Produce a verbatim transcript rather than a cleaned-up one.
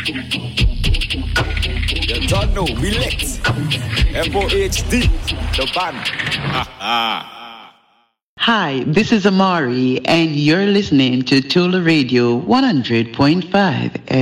You don't know, we lit. F O H D, the band. Hi, this is Amari, and you're listening to Tula Radio one hundred point five